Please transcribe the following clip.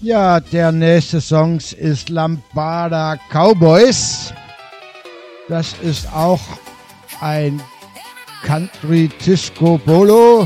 Ja, der nächste Song ist Lambada Cowboys. Das ist auch ein Country Disco Bolo.